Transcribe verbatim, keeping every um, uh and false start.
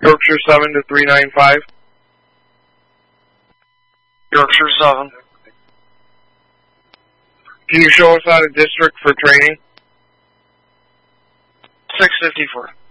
Yorkshire seven to three nine five. Yorkshire seven. Can you show us out of district for training? six fifty-four.